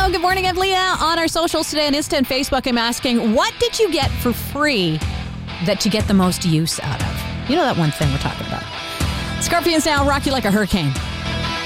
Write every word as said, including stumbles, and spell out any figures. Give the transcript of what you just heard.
Hello, good morning. I'm Leah. On our socials today on Insta and Facebook, I'm asking, what did you get for free that you get the most use out of? You know that one thing we're talking about. Scorpions now rock you like a hurricane.